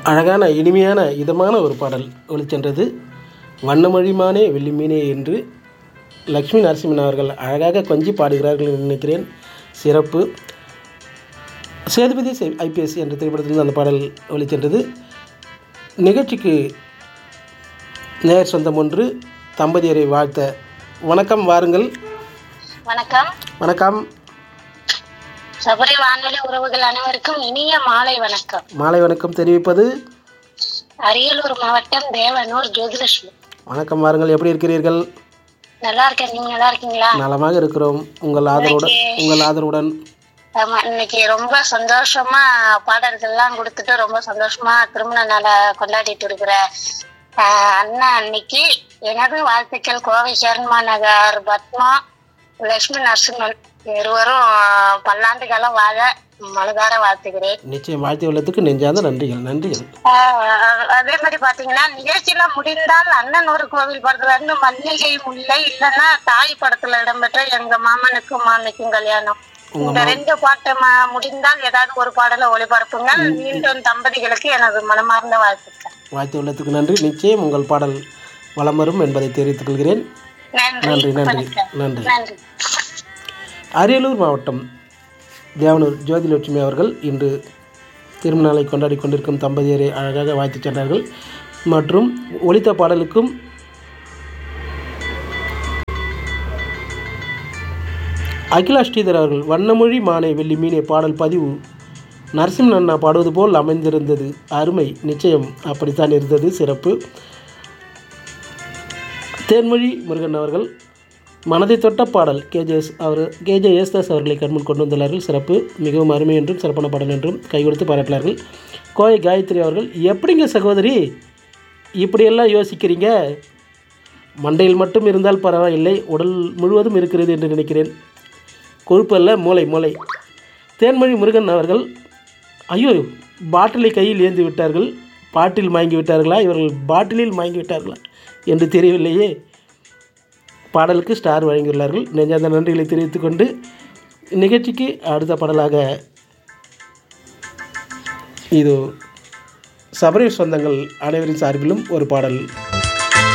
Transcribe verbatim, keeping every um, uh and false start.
அழகான இனிமையான இதமான ஒரு பாடல் ஒலிச்சென்றது. வண்ணமொழிமானே வெள்ளிமீனே என்று லக்ஷ்மி நரசிம்மன் அவர்கள் அழகாக கொஞ்சி பாடுகிறார்கள் என்று நினைக்கிறேன். சிறப்பு. சேதுபதி ஐபிஎஸ் என்ற திரைப்படத்திலிருந்து அந்த பாடல் ஒலிச்சென்றது. நிகழ்ச்சிக்கு நேர் சொந்தம் ஒன்று தம்பதியரை வாழ்த்த. வணக்கம், வாருங்கள். வணக்கம். வணக்கம். சபரி வானொலி உறவுகள் அனைவருக்கும் இனிய மாலை வணக்கம். மாலை வணக்கம் தெரிவிப்பது அரியலூர் மாவட்டம் தேவனூர் ஜோதிலட்சுமி. வணக்கம், வாருங்கள். எப்படி இருக்கிறீர்கள்? நல்லா இருக்கேன். நீங்க நல்லா இருக்கீங்களா? நலமாக இருக்கிறோம். உங்கள் ஆதரவுடன் உங்கள் ஆதரவுடன் ஆமா, இன்னைக்கு ரொம்ப சந்தோஷமா பாடல்கள்லாம் கொடுத்துட்டு ரொம்ப சந்தோஷமா திருமண நாளை கொண்டாடிட்டு இருக்கிற ஆஹ் அண்ணா அன்னைக்கு எனது வாழ்த்துக்கள். கோவை ஷெர்மா நகர் பத்மா லட்சுமி நரசிம்மன் இருவரும் பல்லாண்டு காலம் வாழ மனதார வாழ்த்துக்கிறேன். நிச்சயம் வாழ்த்து உள்ளதுக்கு நெஞ்சார்ந்த நன்றிகள். நன்றிகள். அதே மாதிரி பாத்தீங்கன்னா நிகழ்ச்சியில முடிந்தால் அண்ணன் ஒரு கோவில் படத்துல இருந்து மல்லிகை முல்லை இல்லைன்னா தாய் படத்துல இடம்பெற்ற எங்க மாமனுக்கும் மாமிக்கும் கல்யாணம், இந்த ரெண்டு பாட்டு முடிந்தால் ஏதாவது ஒரு பாடல ஒளிபரப்புங்க. மீண்டும் தம்பதிகளுக்கு எனது மனமார்ந்த வாழ்த்துக்கள். வாழ்த்து உள்ளதுக்கு நன்றி. நிச்சயம் உங்கள் பாடல் வலம் வரும் என்பதை தெரிவித்துக் கொள்கிறேன். நன்றி நன்றி நன்றி. அரியலூர் மாவட்டம் தேவனூர் ஜோதிலட்சுமி அவர்கள் இன்று திருமண நாளை கொண்டாடி கொண்டிருக்கும் தம்பதியரை அழகாக வாழ்த்து சென்றார்கள். மற்றும் ஒலித்த பாடலுக்கும் அகிலா ஸ்ரீதர் அவர்கள் வண்ணமொழி மானை வெள்ளி மீனே பாடல் பதிவு நரசிம்மன் அண்ணா பாடுவது போல் அமைந்திருந்தது. அருமை. நிச்சயம் அப்படித்தான் இருந்தது. சிறப்பு. தேன்மொழி முருகன் அவர்கள் மனதை தொட்ட பாடல் கேஜேஎஸ் அவர் கேஜே ஏஸ்தாஸ் அவர்களை கண்முன் கொண்டு வந்துள்ளார்கள். சிறப்பு. மிகவும் அருமை என்றும் சிறப்பான பாடல் என்றும் கை கொடுத்து பாராட்டினார்கள். கோவை காயத்ரி அவர்கள் எப்படிங்க சகோதரி இப்படியெல்லாம் யோசிக்கிறீங்க? மண்டையில் மட்டும் இருந்தால் பரவாயில்லை, உடல் முழுவதும் இருக்கிறது என்று நினைக்கிறேன். கொழுப்பு அல்ல, மூளை மூளை. தேன்மொழி முருகன் அவர்கள் ஐயோ பாட்டிலை கையில் ஏந்தி விட்டார்கள். பாட்டில் மயங்கி விட்டார்களா, இவர்கள் பாட்டிலில் மயங்கி விட்டார்களா என்று தெரியவில்லையே. பாடலுக்கு ஸ்டார் வழங்கியுள்ளார்கள். நெஞ்சார்ந்த நன்றிகளை தெரிவித்துக் கொண்டு நிகழ்ச்சிக்கு அடுத்த பாடலாக இது சபரி சொந்தங்கள் அனைவரின் சார்பிலும் ஒரு பாடல்.